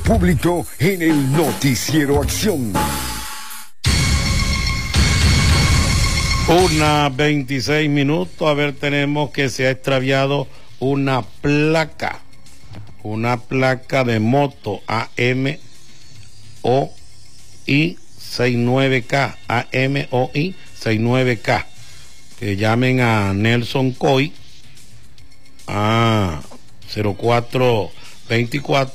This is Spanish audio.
público en el Noticiero Acción. 1:26. A ver, tenemos que se ha extraviado una placa de moto AMOI 69K, AMOI 69K. Que llamen a Nelson Coy a 0424